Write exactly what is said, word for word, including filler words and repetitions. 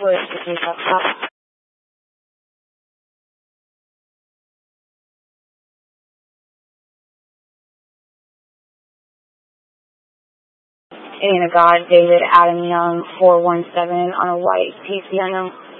Where's the thing up top? In a God, David Adam Young, four one seven on a white P C unknown.